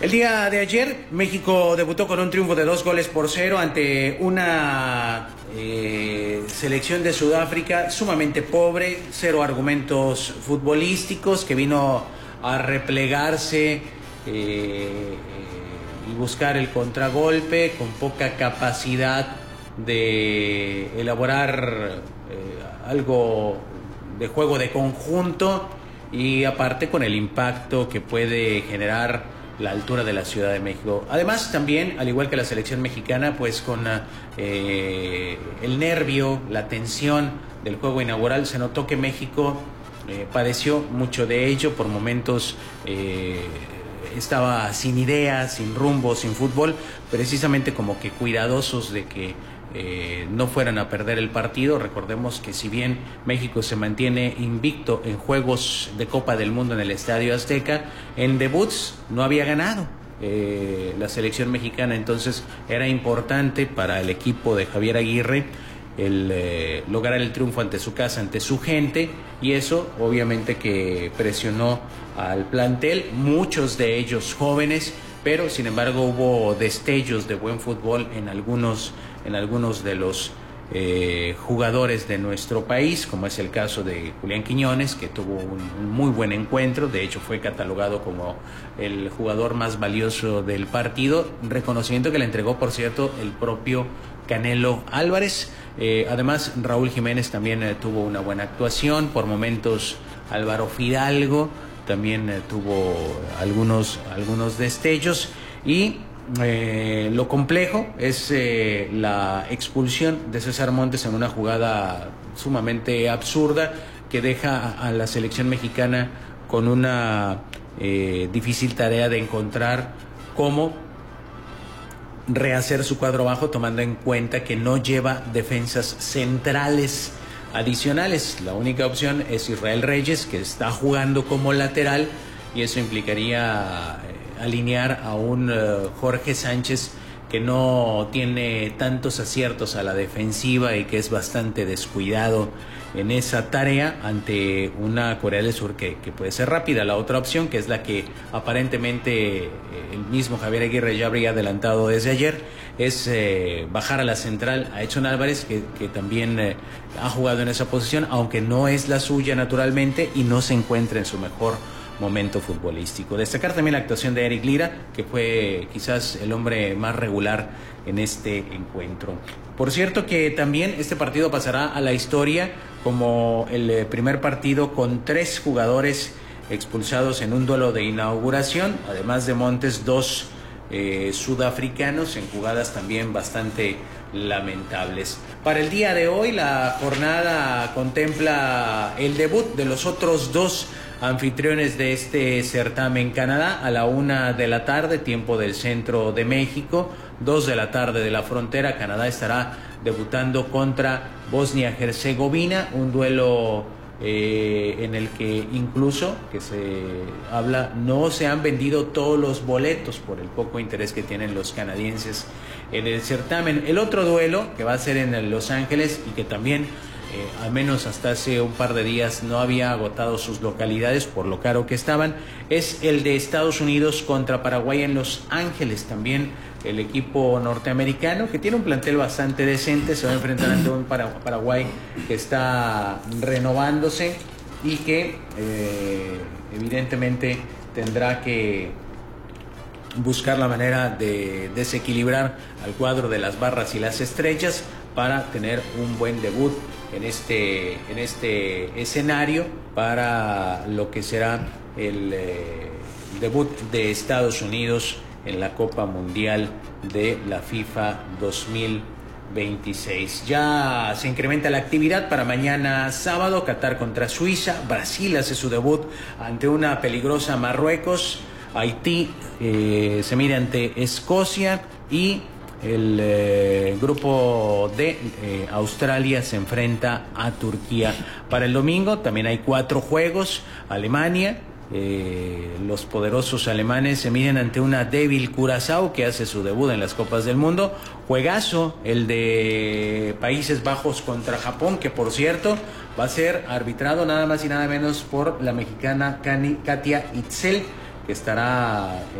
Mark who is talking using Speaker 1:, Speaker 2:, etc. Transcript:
Speaker 1: El día de ayer, México debutó con un triunfo de 2-0 ante una selección de Sudáfrica sumamente pobre, cero argumentos futbolísticos, que vino a replegarse y buscar el contragolpe con poca capacidad de elaborar algo de juego de conjunto, y aparte con el impacto que puede generar la altura de la Ciudad de México. Además, también, al igual que la selección mexicana, pues con el nervio, la tensión del juego inaugural, se notó que México padeció mucho de ello. Por momentos estaba sin ideas, sin rumbo, sin fútbol, precisamente como que cuidadosos de que no fueran a perder el partido. Recordemos que si bien México se mantiene invicto en juegos de Copa del Mundo en el Estadio Azteca, en debuts no había ganado la selección mexicana. Entonces era importante para el equipo de Javier Aguirre el lograr el triunfo ante su casa, ante su gente, y eso obviamente que presionó al plantel, muchos de ellos jóvenes, pero sin embargo hubo destellos de buen fútbol en algunos de los jugadores de nuestro país, como es el caso de Julián Quiñones, que tuvo un muy buen encuentro. De hecho fue catalogado como el jugador más valioso del partido, reconocimiento que le entregó, por cierto, el propio Canelo Álvarez. Además, Raúl Jiménez también tuvo una buena actuación. Por momentos Álvaro Fidalgo también tuvo algunos destellos, y lo complejo es la expulsión de César Montes en una jugada sumamente absurda que deja a la selección mexicana con una difícil tarea de encontrar cómo rehacer su cuadro bajo, tomando en cuenta que no lleva defensas centrales adicionales. La única opción es Israel Reyes, que está jugando como lateral, y eso implicaría alinear a un Jorge Sánchez que no tiene tantos aciertos a la defensiva y que es bastante descuidado en esa tarea ante una Corea del Sur que puede ser rápida. La otra opción, que es la que aparentemente el mismo Javier Aguirre ya habría adelantado desde ayer, es bajar a la central a Edson Álvarez, que también ha jugado en esa posición, aunque no es la suya naturalmente y no se encuentra en su mejor momento futbolístico. Destacar también la actuación de Eric Lira, que fue quizás el hombre más regular en este encuentro. Por cierto que también este partido pasará a la historia como el primer partido con 3 jugadores expulsados en un duelo de inauguración, además de Montes, 2 sudafricanos en jugadas también bastante lamentables. Para el día de hoy la jornada contempla el debut de los otros 2 anfitriones de este certamen, Canadá, a la 1 de la tarde, tiempo del centro de México, 2 de la tarde de la frontera. Canadá estará debutando contra Bosnia-Herzegovina, un duelo en el que incluso, que se habla, no se han vendido todos los boletos por el poco interés que tienen los canadienses en el certamen. El otro duelo, que va a ser en Los Ángeles y que también al menos hasta hace un par de días no había agotado sus localidades por lo caro que estaban, es el de Estados Unidos contra Paraguay en Los Ángeles. También el equipo norteamericano, que tiene un plantel bastante decente, se va a enfrentar ante un Paraguay que está renovándose y que evidentemente tendrá que buscar la manera de desequilibrar al cuadro de las barras y las estrellas para tener un buen debut en este escenario para lo que será el debut de Estados Unidos en la Copa Mundial de la FIFA 2026. Ya se incrementa la actividad para mañana sábado: Qatar contra Suiza, Brasil hace su debut ante una peligrosa Marruecos, Haití se mide ante Escocia, y el grupo de Australia se enfrenta a Turquía. Para el domingo también hay 4 juegos. Alemania, los poderosos alemanes se miden ante una débil Curazao, que hace su debut en las Copas del Mundo. Juegazo el de Países Bajos contra Japón, que por cierto va a ser arbitrado nada más y nada menos por la mexicana Katia Itzel, que estará